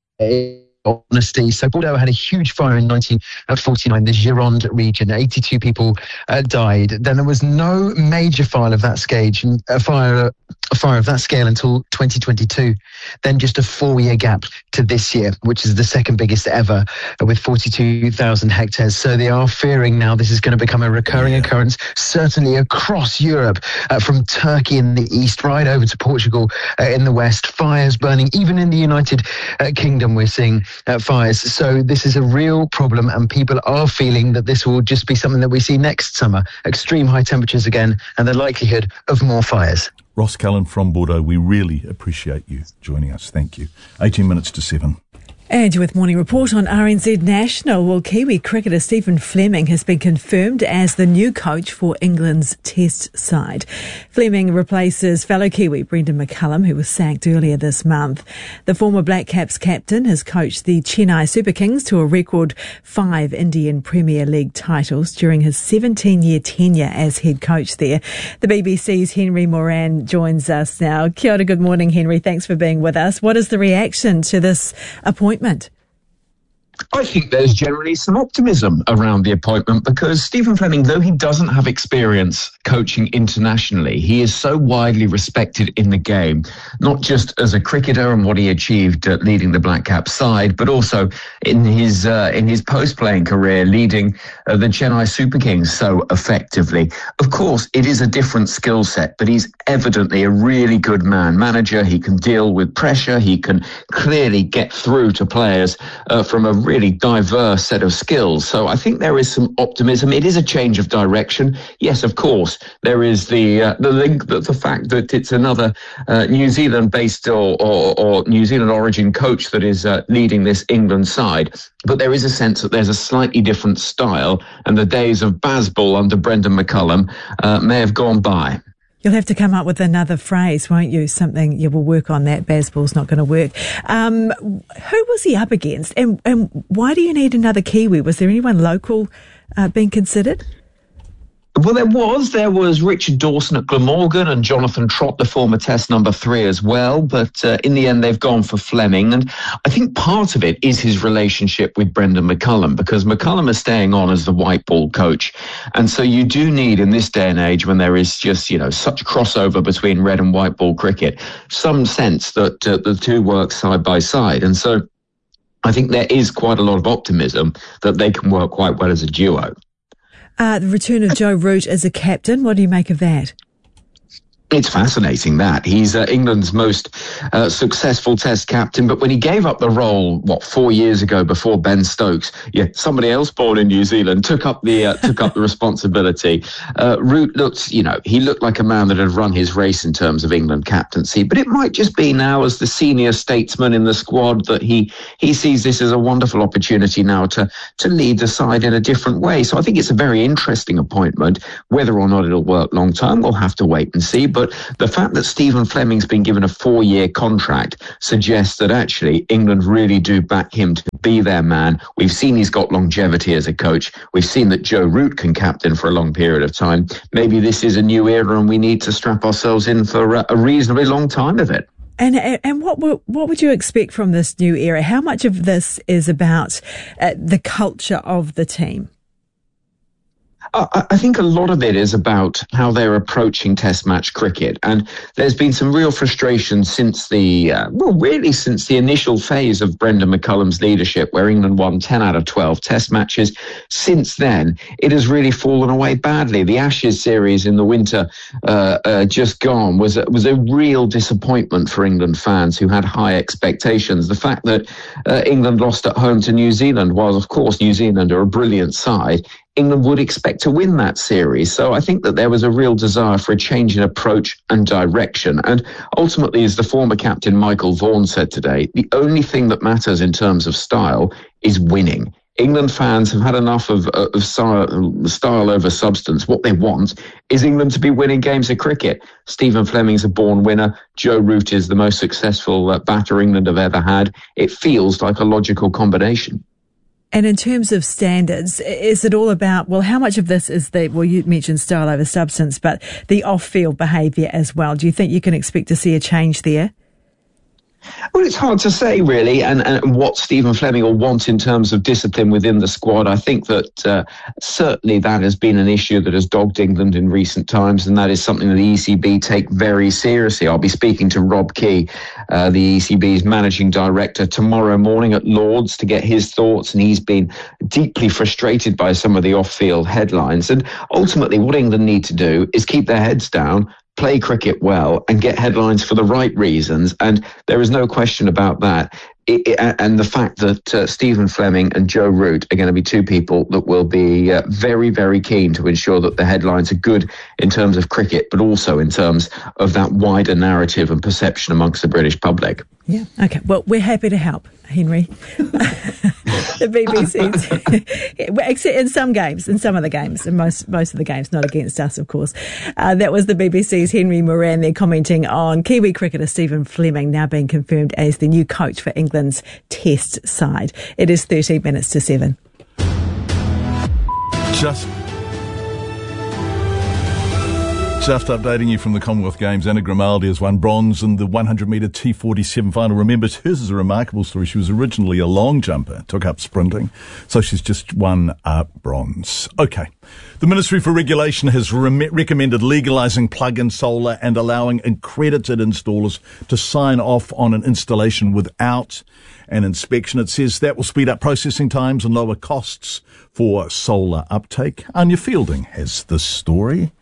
honesty. So Bordeaux had a huge fire in nineteen forty-nine, the Gironde region. eighty-two people uh, died. Then there was no major fire of that scale, a fire, a fire of that scale until twenty twenty-two. Then just a four-year gap to this year, which is the second biggest ever, uh, with forty-two thousand hectares. So they are fearing now this is going to become a recurring yeah. occurrence, certainly across Europe, uh, from Turkey in the east right over to Portugal uh, in the west. Fires burning, even in the United uh, Kingdom, we're seeing Uh, fires. So this is a real problem, and people are feeling that this will just be something that we see next summer. Extreme high temperatures again, and the likelihood of more fires. Ross Cullen from Bordeaux, we really appreciate you joining us. Thank you. eighteen minutes to seven. And with Morning Report on R N Z National, well, Kiwi cricketer Stephen Fleming has been confirmed as the new coach for England's Test side. Fleming replaces fellow Kiwi Brendan McCullum, who was sacked earlier this month. The former Black Caps captain has coached the Chennai Super Kings to a record five Indian Premier League titles during his seventeen-year tenure as head coach there. The B B C's Henry Moran joins us now. Kia ora, good morning, Henry. Thanks for being with us. What is the reaction to this appointment? I think there's generally some optimism around the appointment because Stephen Fleming, though he doesn't have experience coaching internationally, he is so widely respected in the game, not just as a cricketer and what he achieved uh, leading the Black Caps side, but also in his uh, in his post-playing career leading uh, the Chennai Super Kings so effectively. Of course, it is a different skill set, but he's evidently a really good man manager. He can deal with pressure. He can clearly get through to players uh, from a really diverse set of skills. So I think there is some optimism. It is a change of direction. Yes, of course, there is the uh, the link, that the fact that it's another uh, New Zealand-based or, or, or New Zealand origin coach that is uh, leading this England side. But there is a sense that there's a slightly different style, and the days of Bazball under Brendan McCullum uh, may have gone by. You'll have to come up with another phrase, won't you? Something you will work on that. Bazball's not going to work. Um, who was he up against, and, and why do you need another Kiwi? Was there anyone local uh, being considered? Well, there was. There was Richard Dawson at Glamorgan and Jonathan Trott, the former Test number three as well. But uh, in the end, they've gone for Fleming. And I think part of it is his relationship with Brendan McCullum, because McCullum is staying on as the white ball coach. And so you do need, in this day and age, when there is just, you know, such crossover between red and white ball cricket, some sense that uh, the two work side by side. And so I think there is quite a lot of optimism that they can work quite well as a duo. Uh, the return of Joe Root as a captain, what do you make of that? It's fascinating that he's uh, England's most uh, successful Test captain, but when he gave up the role, what, four years ago before Ben Stokes, yeah, somebody else born in New Zealand took up the uh, took up the responsibility. Uh, Root looked, you know, he looked like a man that had run his race in terms of England captaincy, but it might just be now as the senior statesman in the squad that he he sees this as a wonderful opportunity now to to lead the side in a different way. So I think it's a very interesting appointment. Whether or not it'll work long term, we'll have to wait and see. But the fact that Stephen Fleming's been given a four-year contract suggests that actually England really do back him to be their man. We've seen he's got longevity as a coach. We've seen that Joe Root can captain for a long period of time. Maybe this is a new era and we need to strap ourselves in for a reasonably long time of it. And and what what would you expect from this new era? How much of this is about uh, the culture of the team? I think a lot of it is about how they're approaching Test match cricket. And there's been some real frustration since the, uh, well, really since the initial phase of Brendan McCullum's leadership, where England won ten out of twelve Test matches. Since then, it has really fallen away badly. The Ashes series in the winter uh, uh, just gone was, was a real disappointment for England fans who had high expectations. The fact that uh, England lost at home to New Zealand, while of course New Zealand are a brilliant side, England would expect to win that series. So I think that there was a real desire for a change in approach and direction. And ultimately, as the former captain Michael Vaughan said today, the only thing that matters in terms of style is winning. England fans have had enough of, uh, of style over substance. What they want is England to be winning games of cricket. Stephen Fleming's a born winner. Joe Root is the most successful uh, batter England have ever had. It feels like a logical combination. And in terms of standards, is it all about, well, how much of this is the, well, you mentioned style over substance, but the off-field behaviour as well? Do you think you can expect to see a change there? Well, it's hard to say, really, and, and what Stephen Fleming will want in terms of discipline within the squad. I think that uh, certainly that has been an issue that has dogged England in recent times, and that is something that the E C B take very seriously. I'll be speaking to Rob Key, uh, the E C B's managing director, tomorrow morning at Lord's to get his thoughts, and he's been deeply frustrated by some of the off-field headlines. And ultimately, what England need to do is keep their heads down, play cricket well, and get headlines for the right reasons. And there is no question about that. It, it, and the fact that uh, Stephen Fleming and Joe Root are going to be two people that will be uh, very, very keen to ensure that the headlines are good in terms of cricket, but also in terms of that wider narrative and perception amongst the British public. Yeah. Okay. Well, we're happy to help, Henry. The B B C's, except in some games, in some of the games, in most most of the games, not against us, of course. Uh, that was the B B C's Henry Moran there commenting on Kiwi cricketer Stephen Fleming now being confirmed as the new coach for England's Test side. It is thirteen minutes to seven. Just. Just updating you from the Commonwealth Games, Anna Grimaldi has won bronze in the one hundred metre T forty-seven final. Remember, hers is a remarkable story. She was originally a long jumper, took up sprinting, so she's just won uh, bronze. Okay. The Ministry for Regulation has re- recommended legalising plug-in solar and allowing accredited installers to sign off on an installation without an inspection. It says that will speed up processing times and lower costs for solar uptake. Anya Fielding has this story.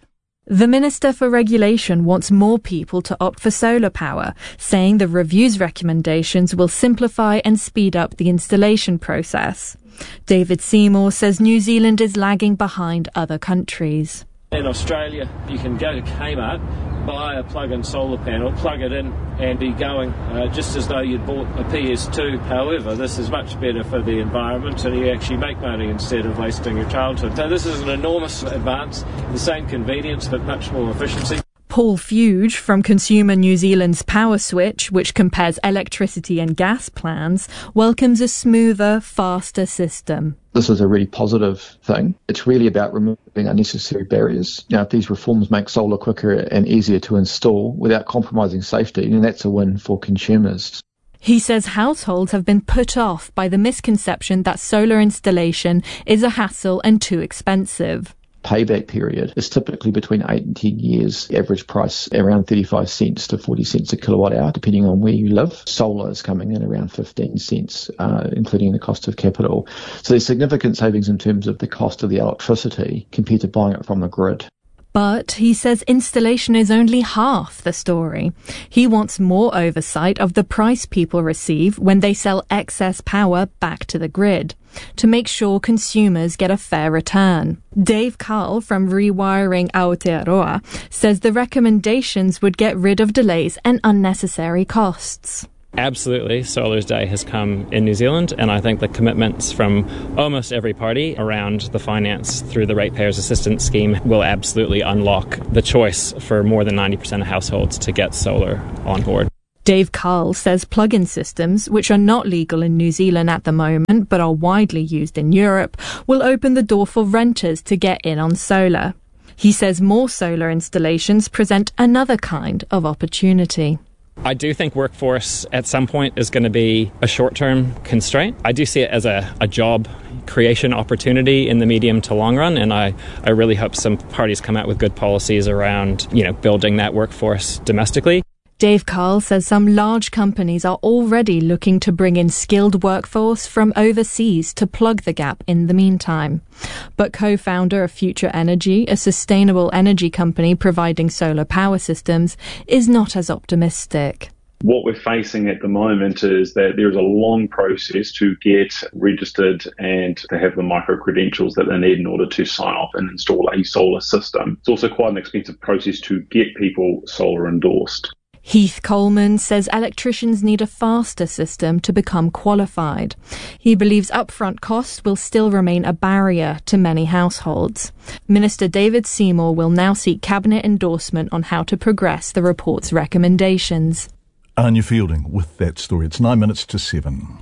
The Minister for Regulation wants more people to opt for solar power, saying the review's recommendations will simplify and speed up the installation process. David Seymour says New Zealand is lagging behind other countries. In Australia, you can go to Kmart, buy a plug-in solar panel, plug it in and be going uh, just as though you'd bought a P S two. However, this is much better for the environment and you actually make money instead of wasting your childhood. So this is an enormous advance, the same convenience but much more efficiency. Paul Fuge from Consumer New Zealand's Power Switch, which compares electricity and gas plans, welcomes a smoother, faster system. This is a really positive thing. It's really about removing unnecessary barriers. Now, if these reforms make solar quicker and easier to install without compromising safety, then that's a win for consumers. He says households have been put off by the misconception that solar installation is a hassle and too expensive. Payback period is typically between eight and ten years. Average price around thirty-five cents to forty cents a kilowatt hour, depending on where you live. Solar is coming in around fifteen cents, uh, including the cost of capital. So there's significant savings in terms of the cost of the electricity compared to buying it from the grid. But he says installation is only half the story. He wants more oversight of the price people receive when they sell excess power back to the grid, to make sure consumers get a fair return. Dave Carl from Rewiring Aotearoa says the recommendations would get rid of delays and unnecessary costs. Absolutely, Solar's Day has come in New Zealand, and I think the commitments from almost every party around the finance through the Ratepayers Assistance Scheme will absolutely unlock the choice for more than ninety percent of households to get solar on board. Dave Carl says plug-in systems, which are not legal in New Zealand at the moment but are widely used in Europe, will open the door for renters to get in on solar. He says more solar installations present another kind of opportunity. I do think workforce at some point is going to be a short-term constraint. I do see it as a, a job creation opportunity in the medium to long run, and I, I really hope some parties come out with good policies around, you know, building that workforce domestically. Dave Carl says some large companies are already looking to bring in skilled workforce from overseas to plug the gap in the meantime. But co-founder of Future Energy, a sustainable energy company providing solar power systems, is not as optimistic. What we're facing at the moment is that there's a long process to get registered and to have the micro-credentials that they need in order to sign off and install a solar system. It's also quite an expensive process to get people solar endorsed. Heath Coleman says electricians need a faster system to become qualified. He believes upfront costs will still remain a barrier to many households. Minister David Seymour will now seek cabinet endorsement on how to progress the report's recommendations. Anya Fielding with that story. It's nine minutes to seven.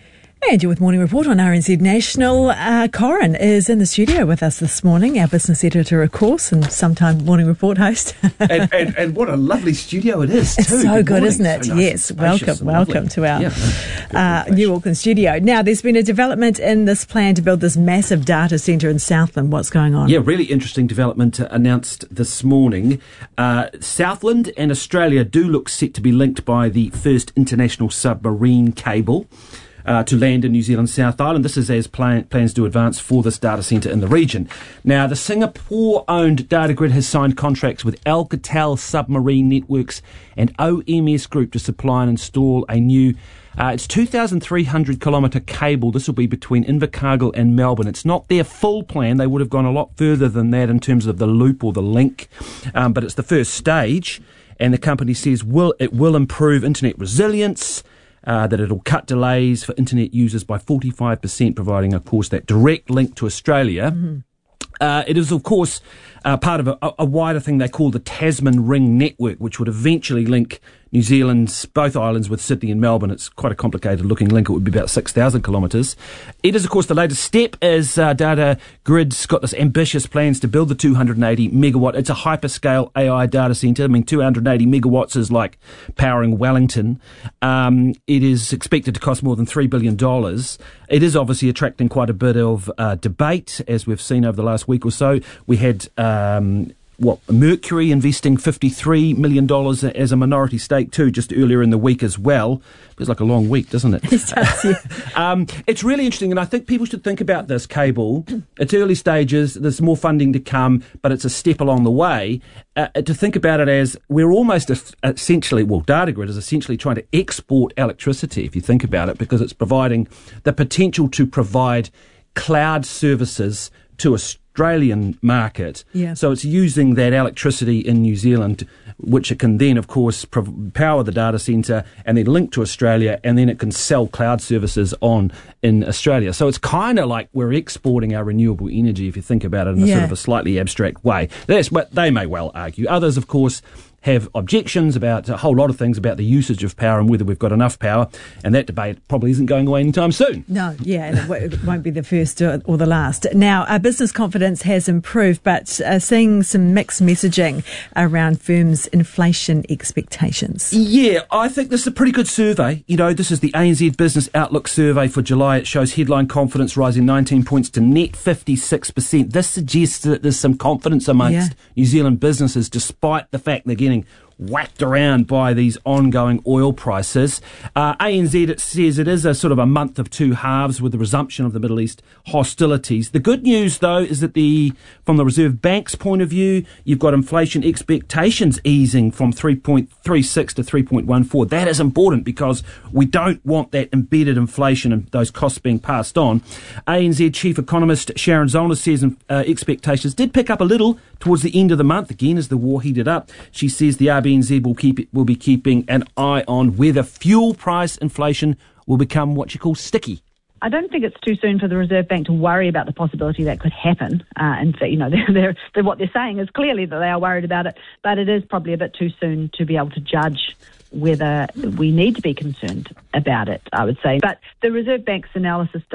And you're with Morning Report on R N Z National. Uh, Corin is in the studio with us this morning, our business editor, of course, and sometime Morning Report host. and, and, and what a lovely studio it is, too. It's so good, good isn't it? So nice, yes, welcome, welcome lovely. to our yeah. uh, New Auckland studio. Now, there's been a development in this plan to build this massive data centre in Southland. What's going on? Yeah, really interesting development uh, announced this morning. Uh, Southland and Australia do look set to be linked by the first international submarine cable Uh, to land in New Zealand's South Island. This is as plan- plans do advance for this data centre in the region. Now, the Singapore-owned Datagrid has signed contracts with Alcatel Submarine Networks and O M S Group to supply and install a new Uh, it's two thousand three hundred kilometre cable. This will be between Invercargill and Melbourne. It's not their full plan. They would have gone a lot further than that in terms of the loop or the link, um, but it's the first stage, and the company says will it will improve internet resilience, Uh, that it'll cut delays for internet users by forty-five percent, providing, of course, that direct link to Australia. Mm-hmm. Uh, it is, of course, uh, part of a, a wider thing they call the Tasman Ring Network, which would eventually link New Zealand's both islands with Sydney and Melbourne. It's quite a complicated looking link. It would be about six thousand kilometres. It is, of course, the latest step as uh, Datagrid's got this ambitious plans to build the two hundred eighty megawatt. It's a hyperscale A I data centre. I mean, two hundred eighty megawatts is like powering Wellington. Um, it is expected to cost more than three billion dollars. It is obviously attracting quite a bit of uh, debate, as we've seen over the last week or so. We had Um, what, Mercury investing fifty-three million dollars as a minority stake too, just earlier in the week as well. Feels like a long week, doesn't it? It does, yeah. um, it's really interesting, and I think people should think about this, Cable. It's early stages, there's more funding to come, but it's a step along the way. Uh, to think about it as we're almost essentially, well, Datagrid is essentially trying to export electricity, if you think about it, because it's providing the potential to provide cloud services to Australian market. Yeah. So it's using that electricity in New Zealand, which it can then, of course, prov- power the data centre and then link to Australia, and then it can sell cloud services on in Australia. So it's kind of like we're exporting our renewable energy, if you think about it in a Yeah. sort of a slightly abstract way. That's what they may well argue. Others, of course, have objections about a whole lot of things about the usage of power and whether we've got enough power, and that debate probably isn't going away anytime soon. No, yeah, and it w- it won't be the first or, or the last. Now, our business confidence has improved, but uh, seeing some mixed messaging around firms' inflation expectations. Yeah, I think this is a pretty good survey. You know, this is the A N Z Business Outlook survey for July. It shows headline confidence rising nineteen points to net fifty-six percent. This suggests that there's some confidence amongst Yeah. New Zealand businesses, despite the fact they're getting whacked around by these ongoing oil prices. Uh, A N Z, it says it is a sort of a month of two halves with the resumption of the Middle East hostilities. The good news, though, is that the from the Reserve Bank's point of view, you've got inflation expectations easing from three point three six to three point one four. That is important because we don't want that embedded inflation and those costs being passed on. A N Z Chief Economist Sharon Zollner says uh, expectations did pick up a little towards the end of the month, again as the war heated up. She says the R B N Z will keep will be keeping an eye on whether fuel price inflation will become what you call sticky. I don't think it's too soon for the Reserve Bank to worry about the possibility that could happen. Uh, and so, you know, they're, they're, they're, what they're saying is clearly that they are worried about it, but it is probably a bit too soon to be able to judge whether we need to be concerned about it, I would say. But the Reserve Bank's analysis